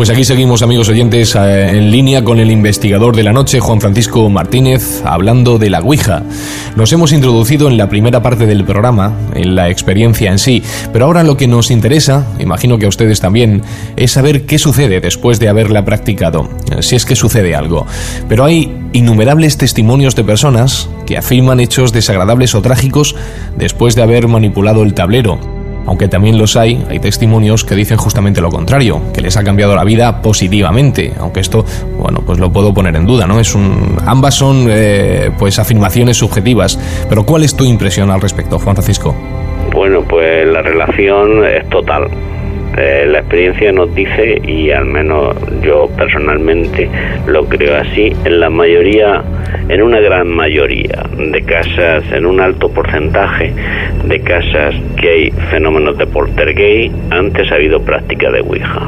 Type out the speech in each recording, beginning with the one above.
Pues aquí seguimos, amigos oyentes, en línea con el investigador de la noche, Juan Francisco Martínez, hablando de la Ouija. Nos hemos introducido en la primera parte del programa, en la experiencia en sí, pero ahora lo que nos interesa, imagino que a ustedes también, es saber qué sucede después de haberla practicado, si es que sucede algo. Pero hay innumerables testimonios de personas que afirman hechos desagradables o trágicos después de haber manipulado el tablero. Aunque también hay testimonios que dicen justamente lo contrario, que les ha cambiado la vida positivamente, aunque esto, bueno, pues lo puedo poner en duda, ¿no? Ambas son, pues, afirmaciones subjetivas, pero ¿cuál es tu impresión al respecto, Juan Francisco? Bueno, pues la relación es total. La experiencia nos dice, y al menos yo personalmente lo creo así, en una gran mayoría de casas, en un alto porcentaje de casas que hay fenómenos de poltergeist, antes ha habido práctica de Ouija.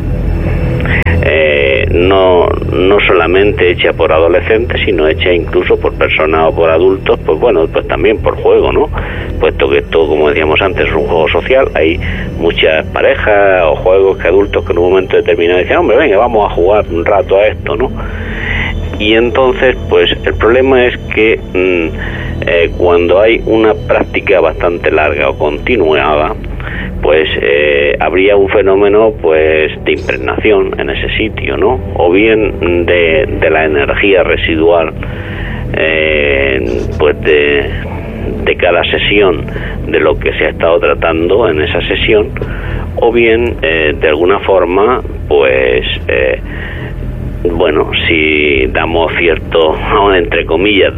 No solamente hecha por adolescentes, sino hecha incluso por personas o por adultos, pues bueno, pues también por juego, ¿no? Puesto que esto, como decíamos antes, es un juego social, hay muchas parejas o juegos que adultos que en un momento determinado dicen, hombre, venga, vamos a jugar un rato a esto, ¿no? Y entonces, pues el problema es que cuando hay una práctica bastante larga o continuada, pues habría un fenómeno, pues, de impregnación en ese sitio, ¿no? O bien de la energía residual, pues de cada sesión de lo que se ha estado tratando en esa sesión, o bien de alguna forma, pues bueno, si damos cierto, entre comillas,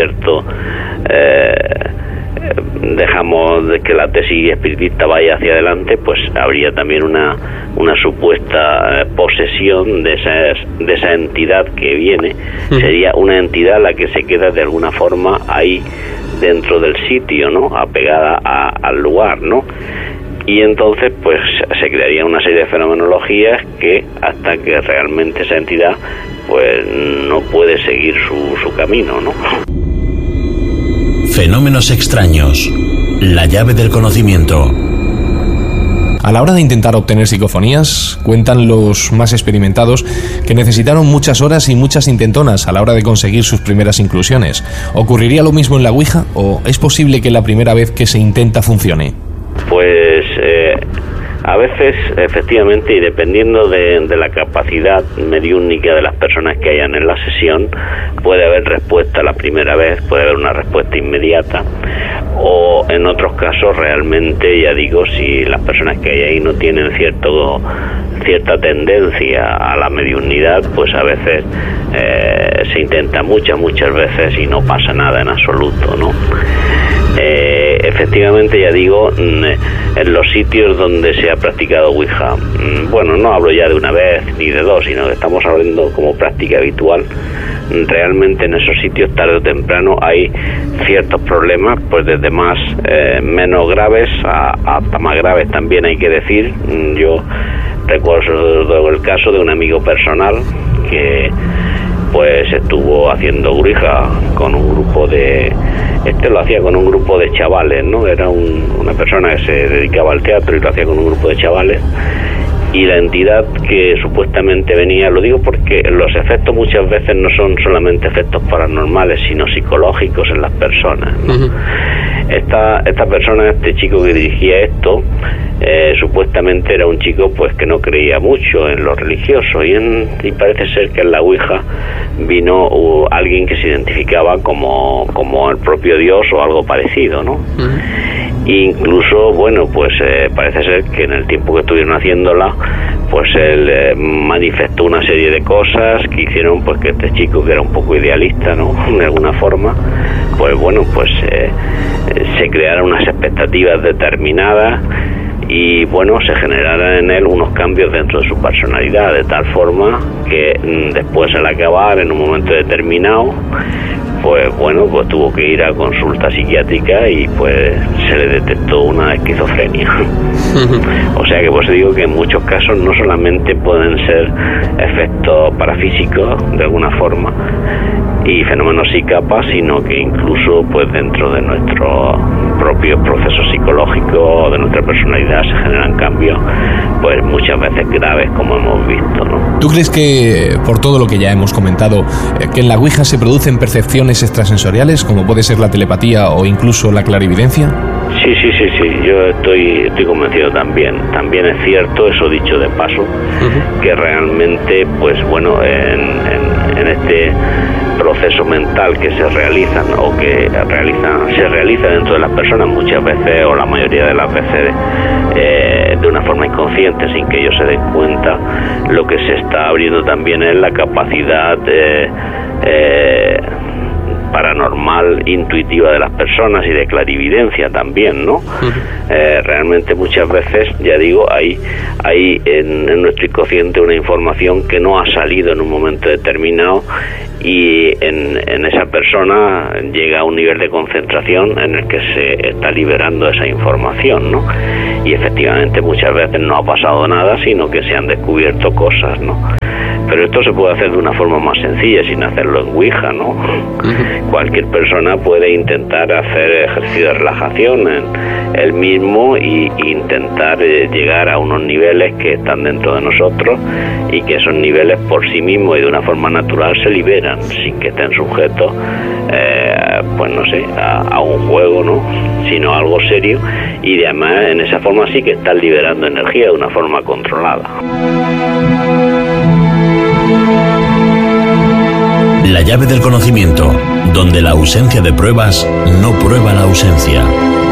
dejamos de que la tesis espiritista vaya hacia adelante, pues habría también una supuesta posesión de esa entidad que viene. Sería una entidad la que se queda de alguna forma ahí dentro del sitio, ¿no? Apegada al lugar, ¿no? Y entonces pues se crearía una serie de fenomenologías que hasta que realmente esa entidad pues no puede seguir su camino, ¿no? Fenómenos extraños. La llave del conocimiento. A la hora de intentar obtener psicofonías, cuentan los más experimentados que necesitaron muchas horas y muchas intentonas a la hora de conseguir sus primeras inclusiones. ¿Ocurriría lo mismo en la Ouija o es posible que la primera vez que se intenta funcione? Pues a veces, efectivamente, y dependiendo de la capacidad mediúnica de las personas que hayan en la sesión, puede haber respuesta la primera vez, puede haber una respuesta inmediata, o en otros casos realmente, ya digo, si las personas que hay ahí no tienen cierta tendencia a la mediunidad, pues a veces se intenta muchas veces y no pasa nada en absoluto, ¿no? Efectivamente, ya digo, en los sitios donde se ha practicado Ouija, bueno, no hablo ya de una vez ni de dos, sino que estamos hablando como práctica habitual. Realmente en esos sitios tarde o temprano hay ciertos problemas, pues desde menos graves hasta más graves también, hay que decir. Yo recuerdo el caso de un amigo personal que pues estuvo haciendo Ouija con un grupo lo hacía con un grupo de chavales, ¿no? Era una persona que se dedicaba al teatro y lo hacía con un grupo de chavales. Y la entidad que supuestamente venía, lo digo porque los efectos muchas veces no son solamente efectos paranormales, sino psicológicos en las personas, ¿no? Uh-huh. Esta persona, este chico que dirigía esto, supuestamente era un chico pues que no creía mucho en lo religioso y parece ser que en la Ouija vino alguien que se identificaba como el propio Dios o algo parecido, ¿no? Uh-huh. Incluso, bueno, pues parece ser que en el tiempo que estuvieron haciéndola, pues él manifestó una serie de cosas que hicieron pues que este chico, que era un poco idealista, ¿no?, de alguna forma, pues bueno, pues se crearon unas expectativas determinadas y bueno, se generaron en él unos cambios dentro de su personalidad, de tal forma que después, al acabar, en un momento determinado, pues bueno, pues tuvo que ir a consulta psiquiátrica y pues se le detectó una esquizofrenia. O sea que pues digo que en muchos casos no solamente pueden ser efectos parafísicos de alguna forma y fenómenos psicapas, sino que incluso pues dentro de nuestros propios procesos psicológicos, de nuestra personalidad, se generan cambios pues muchas veces graves, como hemos visto, ¿no? ¿Tú crees que, por todo lo que ya hemos comentado, que en la Ouija se producen percepciones extrasensoriales, como puede ser la telepatía o incluso la clarividencia? Sí, yo estoy convencido también. También es cierto, eso dicho de paso, que realmente, pues bueno, en este proceso mental que se realizan o que se realiza dentro de las personas muchas veces, o la mayoría de las veces, de una forma inconsciente, sin que ellos se den cuenta, lo que se está abriendo también es la capacidad paranormal, intuitiva de las personas y de clarividencia también, ¿no? Realmente muchas veces, ya digo, hay en nuestro inconsciente una información que no ha salido en un momento determinado y en esa persona llega a un nivel de concentración en el que se está liberando esa información, ¿no? Y efectivamente muchas veces no ha pasado nada, sino que se han descubierto cosas, ¿no? Pero esto se puede hacer de una forma más sencilla, sin hacerlo en Ouija, ¿no? Cualquier persona puede intentar hacer ejercicio de relajación en él mismo y intentar llegar a unos niveles que están dentro de nosotros y que esos niveles por sí mismos y de una forma natural se liberan sin que estén sujetos, pues no sé, a un juego, ¿no? Sino a algo serio, y además en esa forma sí que están liberando energía de una forma controlada. La llave del conocimiento, donde la ausencia de pruebas no prueba la ausencia.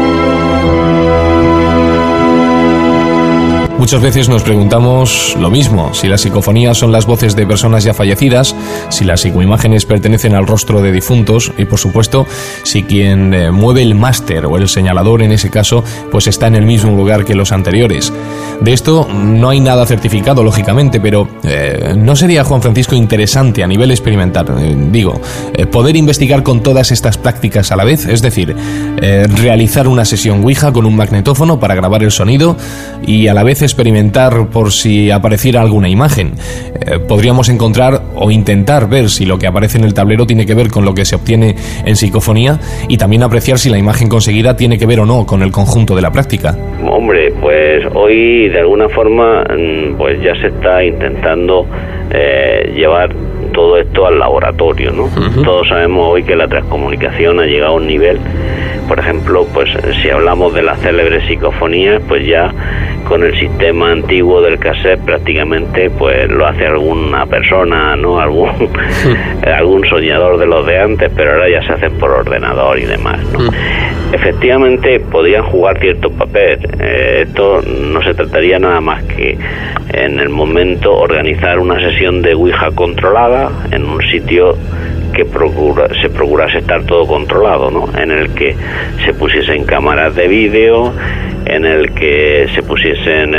Muchas veces nos preguntamos lo mismo, si las psicofonías son las voces de personas ya fallecidas, si las psicoimágenes pertenecen al rostro de difuntos y, por supuesto, si quien mueve el máster o el señalador en ese caso, pues está en el mismo lugar que los anteriores. De esto no hay nada certificado, lógicamente, pero ¿no sería, Juan Francisco, interesante a nivel experimental, poder investigar con todas estas prácticas a la vez? Es decir, realizar una sesión Ouija con un magnetófono para grabar el sonido y a la vez experimentar por si apareciera alguna imagen. Podríamos encontrar o intentar ver si lo que aparece en el tablero tiene que ver con lo que se obtiene en psicofonía y también apreciar si la imagen conseguida tiene que ver o no con el conjunto de la práctica. Hombre, pues hoy de alguna forma pues ya se está intentando llevar todo esto al laboratorio, ¿no? Todos sabemos hoy que la transcomunicación ha llegado a un nivel, por ejemplo, pues si hablamos de las célebres psicofonías, pues ya con el sistema antiguo del cassette prácticamente pues lo hace alguna persona, ¿no? Algún soñador de los de antes, pero ahora ya se hacen por ordenador y demás, ¿no? Efectivamente podrían jugar cierto papel. Esto no se trataría nada más que en el momento organizar una sesión de Ouija controlada en un sitio que se procurase estar todo controlado, ¿no? En el que se pusiesen cámaras de vídeo, en el que se pusiesen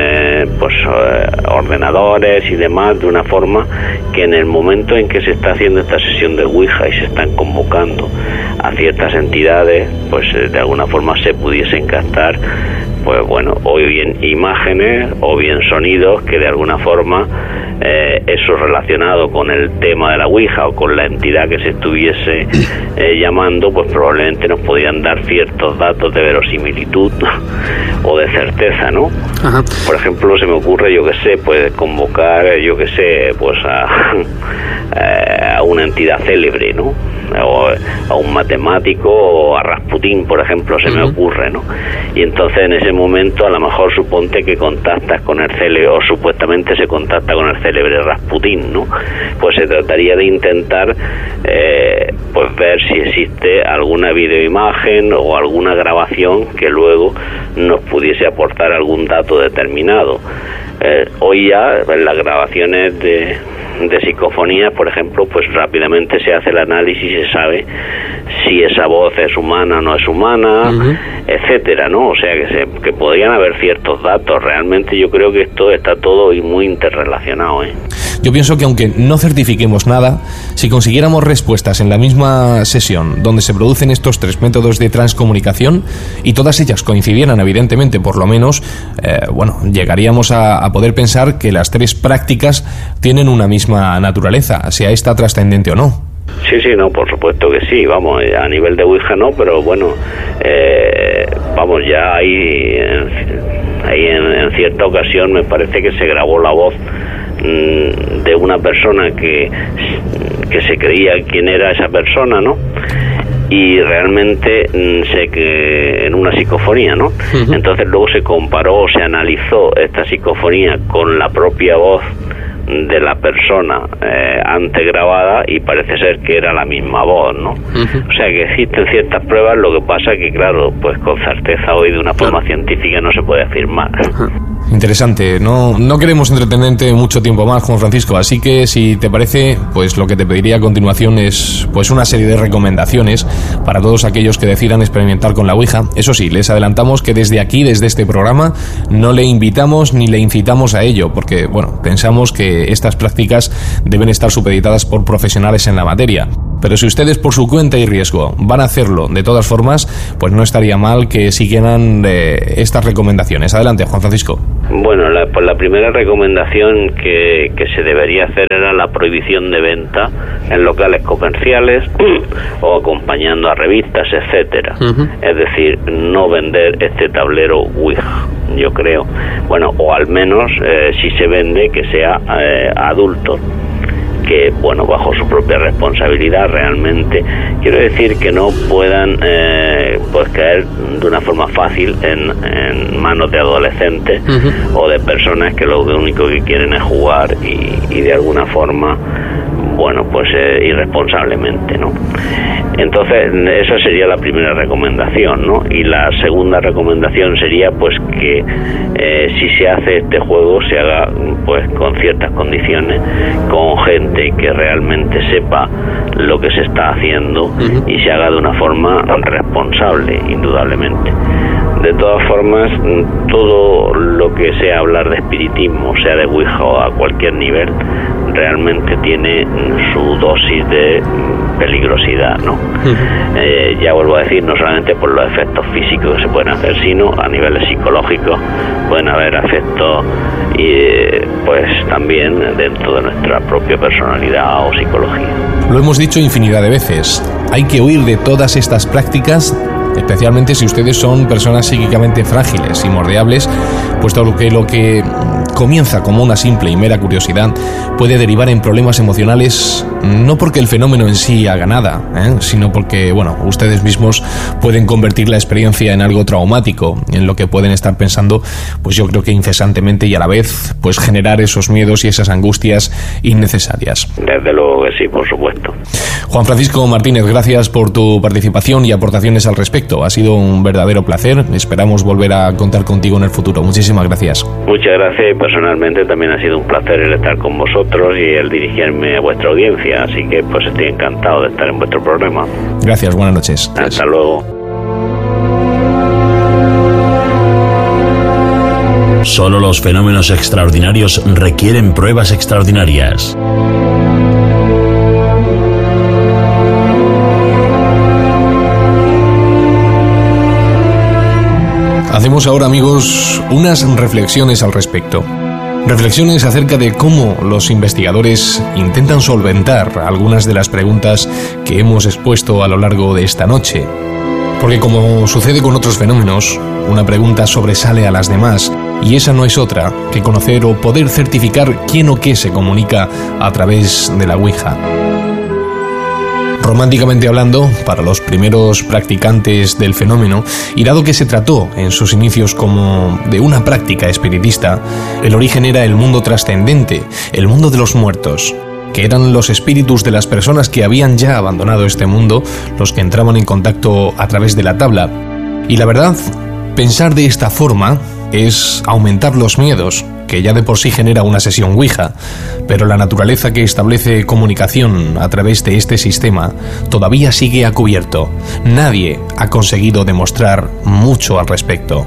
ordenadores y demás, de una forma que en el momento en que se está haciendo esta sesión de Ouija y se están convocando a ciertas entidades, pues de alguna forma se pudiesen captar, pues bueno, o bien imágenes o bien sonidos que de alguna forma eso relacionado con el tema de la Ouija o con la entidad que se estuviese llamando, pues probablemente nos podían dar ciertos datos de verosimilitud o de certeza, ¿no? Ajá. Por ejemplo, se me ocurre, pues convocar, pues a una entidad célebre, ¿no? O a un matemático o a Rasputín, por ejemplo, se me ocurre, ¿no? Y entonces en ese momento a lo mejor suponte que contactas con el célebre, o supuestamente se contacta con el célebre Rasputín, ¿no? Pues se trataría de intentar pues ver si existe alguna videoimagen o alguna grabación que luego nos pudiese aportar algún dato determinado. Hoy ya en las grabaciones de psicofonías, por ejemplo, pues rápidamente se hace el análisis y se sabe si esa voz es humana o no es humana, etcétera, ¿no? O sea, que podrían haber ciertos datos. Realmente yo creo que esto está todo muy interrelacionado, ¿eh? Yo pienso que aunque no certifiquemos nada, si consiguiéramos respuestas en la misma sesión donde se producen estos 3 métodos de transcomunicación y todas ellas coincidieran, evidentemente, por lo menos, llegaríamos a poder pensar que las 3 prácticas tienen una misma naturaleza, sea esta trascendente o no. Sí, no, por supuesto que sí, vamos, a nivel de Ouija no, pero bueno, ya ahí en cierta ocasión me parece que se grabó la voz de una persona que se creía quién era esa persona, ¿no? Y realmente que en una psicofonía, ¿no? Entonces luego se comparó, se analizó esta psicofonía con la propia voz de la persona antes grabada y parece ser que era la misma voz, ¿no? O sea que existen ciertas pruebas, lo que pasa que claro, pues con certeza hoy de una forma científica no se puede afirmar. Interesante, no queremos entretenerte mucho tiempo más, Juan Francisco, así que si te parece, pues lo que te pediría a continuación es pues una serie de recomendaciones para todos aquellos que decidan experimentar con la Ouija. Eso sí, les adelantamos que desde aquí, desde este programa, no le invitamos ni le incitamos a ello, porque pensamos que estas prácticas deben estar supeditadas por profesionales en la materia. Pero si ustedes por su cuenta y riesgo van a hacerlo de todas formas, pues no estaría mal que siguieran estas recomendaciones. Adelante, Juan Francisco. Bueno, la primera recomendación que se debería hacer era la prohibición de venta en locales comerciales o acompañando a revistas, etcétera. Es decir, no vender este tablero Ouija, yo creo. Bueno, o al menos si se vende que sea adulto, que bajo su propia responsabilidad realmente. Quiero decir que no puedan caer de una forma fácil en manos de adolescentes o de personas que lo único que quieren es jugar y de alguna forma irresponsablemente, ¿no? Entonces esa sería la primera recomendación, ¿no? Y la segunda recomendación sería que si se hace este juego se haga con ciertas condiciones, con gente que realmente sepa lo que se está haciendo y se haga de una forma responsable, indudablemente. De todas formas, todo lo que sea hablar de espiritismo, sea de Ouija o a cualquier nivel, realmente tiene su dosis de peligrosidad, ¿no? Ya vuelvo a decir, no solamente por los efectos físicos que se pueden hacer, sino a niveles psicológicos pueden haber efectos también dentro de nuestra propia personalidad o psicología. Lo hemos dicho infinidad de veces, hay que huir de todas estas prácticas, especialmente si ustedes son personas psíquicamente frágiles y moldeables, puesto que lo que comienza como una simple y mera curiosidad puede derivar en problemas emocionales, no porque el fenómeno en sí haga nada, sino porque, ustedes mismos pueden convertir la experiencia en algo traumático, en lo que pueden estar pensando, pues yo creo que incesantemente y a la vez, pues generar esos miedos y esas angustias innecesarias. Desde luego que sí, por supuesto. Juan Francisco Martínez, gracias por tu participación y aportaciones al respecto. Ha sido un verdadero placer. Esperamos volver a contar contigo en el futuro. Muchísimas gracias. Muchas gracias. Personalmente también ha sido un placer el estar con vosotros y el dirigirme a vuestra audiencia. Así que estoy encantado de estar en vuestro programa. Gracias. Buenas noches. Hasta luego. Solo los fenómenos extraordinarios requieren pruebas extraordinarias. Hacemos ahora, amigos, unas reflexiones al respecto. Reflexiones acerca de cómo los investigadores intentan solventar algunas de las preguntas que hemos expuesto a lo largo de esta noche. Porque como sucede con otros fenómenos, una pregunta sobresale a las demás, y esa no es otra que conocer o poder certificar quién o qué se comunica a través de la Ouija. Románticamente hablando, para los primeros practicantes del fenómeno, y dado que se trató en sus inicios como de una práctica espiritista, el origen era el mundo trascendente, el mundo de los muertos, que eran los espíritus de las personas que habían ya abandonado este mundo, los que entraban en contacto a través de la tabla. Y la verdad, pensar de esta forma es aumentar los miedos que ya de por sí genera una sesión Ouija, pero la naturaleza que establece comunicación a través de este sistema todavía sigue a cubierto. Nadie ha conseguido demostrar mucho al respecto.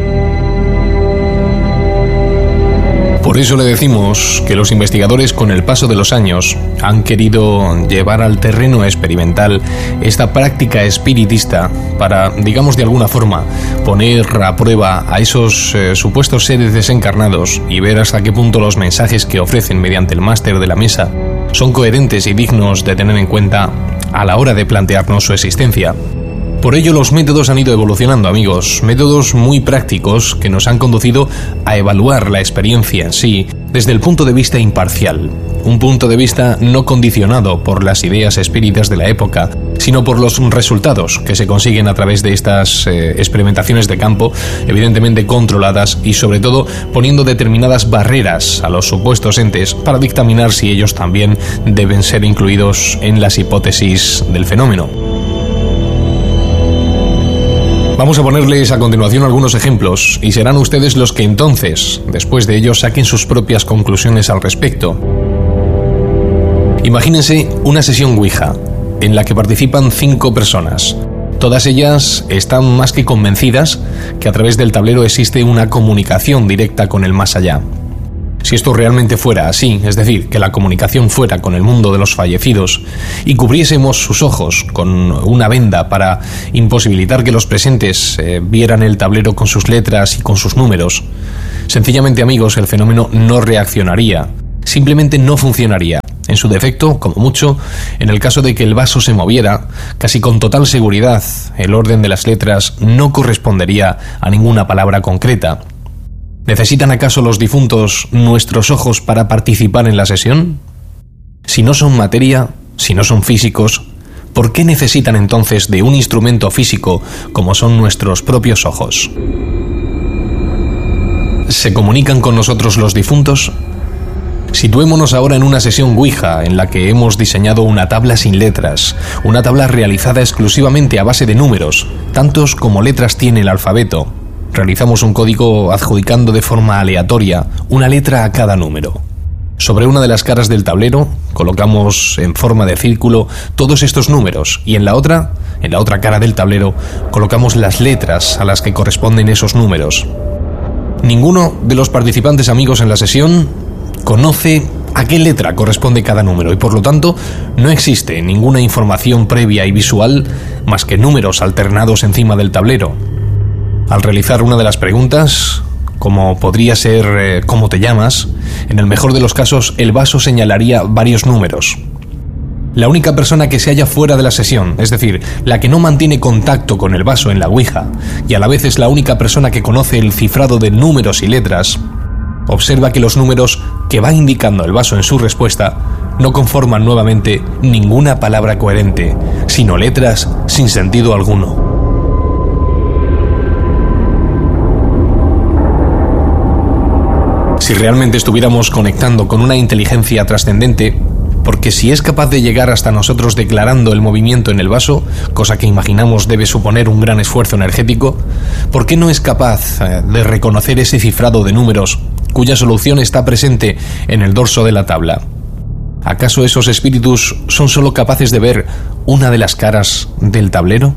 Por eso le decimos que los investigadores, con el paso de los años, han querido llevar al terreno experimental esta práctica espiritista para, digamos de alguna forma, poner a prueba a esos supuestos seres desencarnados y ver hasta qué punto los mensajes que ofrecen mediante el máster de la mesa son coherentes y dignos de tener en cuenta a la hora de plantearnos su existencia. Por ello los métodos han ido evolucionando, amigos, métodos muy prácticos que nos han conducido a evaluar la experiencia en sí desde el punto de vista imparcial, un punto de vista no condicionado por las ideas espíritas de la época, sino por los resultados que se consiguen a través de estas experimentaciones de campo, evidentemente controladas y sobre todo poniendo determinadas barreras a los supuestos entes para dictaminar si ellos también deben ser incluidos en las hipótesis del fenómeno. Vamos a ponerles a continuación algunos ejemplos y serán ustedes los que entonces, después de ello, saquen sus propias conclusiones al respecto. Imagínense una sesión Ouija en la que participan 5 personas. Todas ellas están más que convencidas que a través del tablero existe una comunicación directa con el más allá. Si esto realmente fuera así, es decir, que la comunicación fuera con el mundo de los fallecidos y cubriésemos sus ojos con una venda para imposibilitar que los presentes vieran el tablero con sus letras y con sus números, sencillamente, amigos, el fenómeno no reaccionaría, simplemente no funcionaría. En su defecto, como mucho, en el caso de que el vaso se moviera, casi con total seguridad, el orden de las letras no correspondería a ninguna palabra concreta. ¿Necesitan acaso los difuntos nuestros ojos para participar en la sesión? Si no son materia, si no son físicos, ¿por qué necesitan entonces de un instrumento físico como son nuestros propios ojos? ¿Se comunican con nosotros los difuntos? Situémonos ahora en una sesión Ouija en la que hemos diseñado una tabla sin letras, una tabla realizada exclusivamente a base de números, tantos como letras tiene el alfabeto. Realizamos un código adjudicando de forma aleatoria una letra a cada número. Sobre una de las caras del tablero colocamos en forma de círculo todos estos números y en la otra cara del tablero, colocamos las letras a las que corresponden esos números. Ninguno de los participantes, amigos, en la sesión conoce a qué letra corresponde cada número y por lo tanto no existe ninguna información previa y visual más que números alternados encima del tablero. Al realizar una de las preguntas, como podría ser ¿cómo te llamas?, en el mejor de los casos el vaso señalaría varios números. La única persona que se halla fuera de la sesión, es decir, la que no mantiene contacto con el vaso en la Ouija, y a la vez es la única persona que conoce el cifrado de números y letras, observa que los números que va indicando el vaso en su respuesta no conforman nuevamente ninguna palabra coherente, sino letras sin sentido alguno. Si realmente estuviéramos conectando con una inteligencia trascendente, porque si es capaz de llegar hasta nosotros declarando el movimiento en el vaso, cosa que imaginamos debe suponer un gran esfuerzo energético, ¿por qué no es capaz de reconocer ese cifrado de números cuya solución está presente en el dorso de la tabla? ¿Acaso esos espíritus son solo capaces de ver una de las caras del tablero?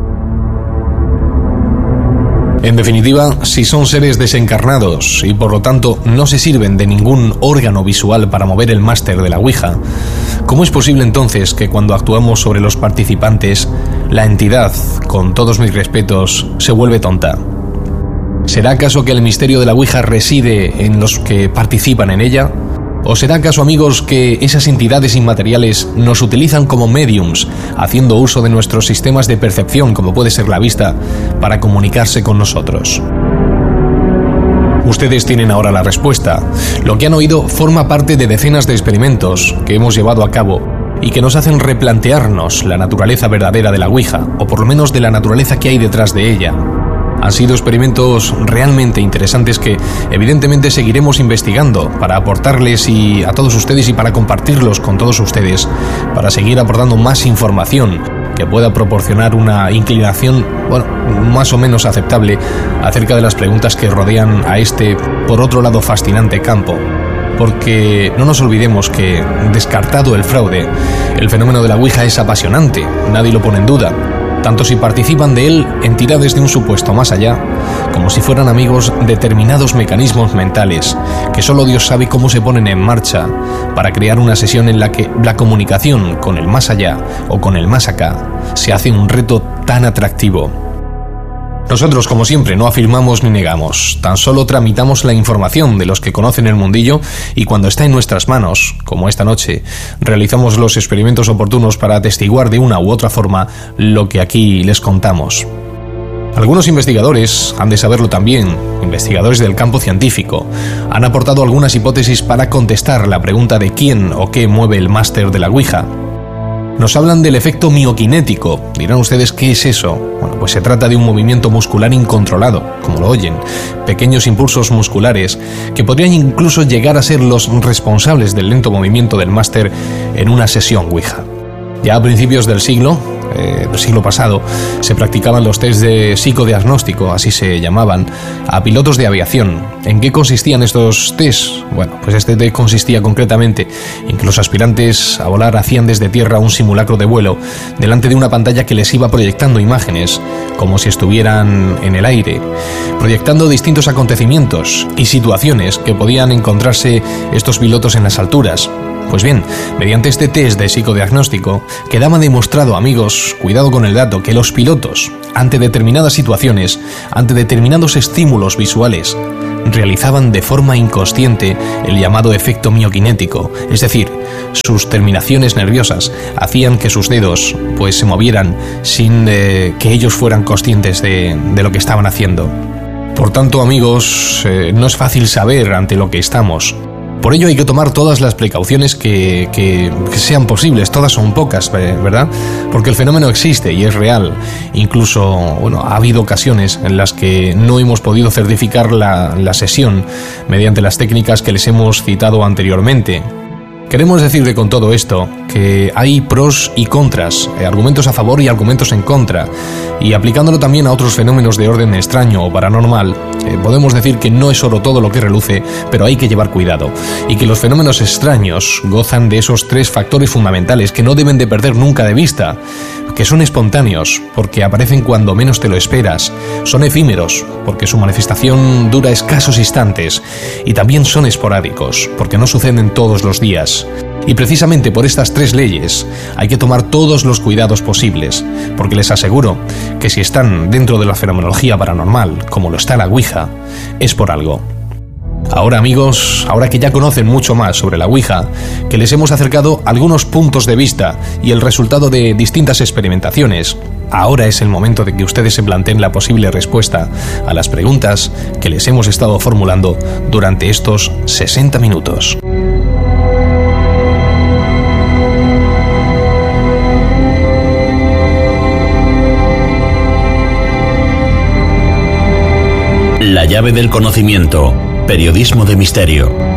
En definitiva, si son seres desencarnados y por lo tanto no se sirven de ningún órgano visual para mover el máster de la Ouija, ¿cómo es posible entonces que cuando actuamos sobre los participantes, la entidad, con todos mis respetos, se vuelve tonta? ¿Será acaso que el misterio de la Ouija reside en los que participan en ella? ¿O será acaso, amigos, que esas entidades inmateriales nos utilizan como mediums, haciendo uso de nuestros sistemas de percepción, como puede ser la vista, para comunicarse con nosotros? Ustedes tienen ahora la respuesta. Lo que han oído forma parte de decenas de experimentos que hemos llevado a cabo y que nos hacen replantearnos la naturaleza verdadera de la Ouija, o por lo menos de la naturaleza que hay detrás de ella. Han sido experimentos realmente interesantes que evidentemente seguiremos investigando para aportarles a todos ustedes y para compartirlos con todos ustedes, para seguir aportando más información que pueda proporcionar una inclinación, más o menos aceptable acerca de las preguntas que rodean a este, por otro lado, fascinante campo. Porque no nos olvidemos que, descartado el fraude, el fenómeno de la Ouija es apasionante, nadie lo pone en duda, tanto si participan de él entidades de un supuesto más allá, como si fueran amigos determinados mecanismos mentales que solo Dios sabe cómo se ponen en marcha para crear una sesión en la que la comunicación con el más allá o con el más acá se hace un reto tan atractivo. Nosotros, como siempre, no afirmamos ni negamos, tan solo tramitamos la información de los que conocen el mundillo y cuando está en nuestras manos, como esta noche, realizamos los experimentos oportunos para atestiguar de una u otra forma lo que aquí les contamos. Algunos investigadores han de saberlo también, investigadores del campo científico, han aportado algunas hipótesis para contestar la pregunta de quién o qué mueve el máster de la Ouija. Nos hablan del efecto mioquinético. Dirán ustedes, ¿qué es eso? Bueno, pues se trata de un movimiento muscular incontrolado, como lo oyen, pequeños impulsos musculares que podrían incluso llegar a ser los responsables del lento movimiento del máster en una sesión Ouija. Ya a principios del siglo pasado, se practicaban los test de psicodiagnóstico, así se llamaban, a pilotos de aviación. ¿En qué consistían estos test? Bueno, pues este test consistía concretamente en que los aspirantes a volar hacían desde tierra un simulacro de vuelo delante de una pantalla que les iba proyectando imágenes, como si estuvieran en el aire, proyectando distintos acontecimientos y situaciones que podían encontrarse estos pilotos en las alturas. Pues bien, mediante este test de psicodiagnóstico quedaba demostrado, amigos, cuidado con el dato, que los pilotos, ante determinadas situaciones, ante determinados estímulos visuales, realizaban de forma inconsciente el llamado efecto mioquinético, es decir, sus terminaciones nerviosas hacían que sus dedos se movieran sin que ellos fueran conscientes de lo que estaban haciendo. Por tanto, amigos, no es fácil saber ante lo que estamos. Por ello hay que tomar todas las precauciones que sean posibles, todas son pocas, ¿verdad? Porque el fenómeno existe y es real. Incluso, ha habido ocasiones en las que no hemos podido certificar la sesión mediante las técnicas que les hemos citado anteriormente. Queremos decirle con todo esto que hay pros y contras, argumentos a favor y argumentos en contra, y aplicándolo también a otros fenómenos de orden extraño o paranormal, podemos decir que no es oro todo lo que reluce, pero hay que llevar cuidado, y que los fenómenos extraños gozan de esos tres factores fundamentales que no deben de perder nunca de vista, que son espontáneos, porque aparecen cuando menos te lo esperas, son efímeros, porque su manifestación dura escasos instantes, y también son esporádicos, porque no suceden todos los días. Y precisamente por estas tres leyes hay que tomar todos los cuidados posibles, porque les aseguro que si están dentro de la fenomenología paranormal, como lo está la Ouija, es por algo. Ahora, amigos, ahora que ya conocen mucho más sobre la Ouija, que les hemos acercado algunos puntos de vista y el resultado de distintas experimentaciones, ahora es el momento de que ustedes se planteen la posible respuesta a las preguntas que les hemos estado formulando durante estos 60 minutos. La llave del conocimiento. Periodismo de misterio.